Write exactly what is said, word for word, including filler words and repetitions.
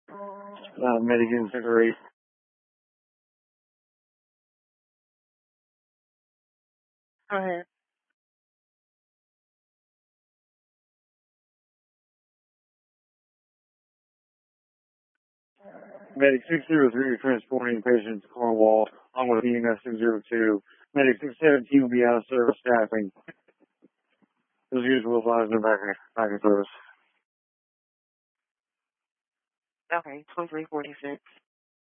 Uh, Medic Center eight. Go ahead. Medic six zero three transporting patient to Cornwall, along with E M S six zero two. Medic six seventeen will be out of service staffing. As usual, advise them back in, back in service. Okay, twenty-three forty-six.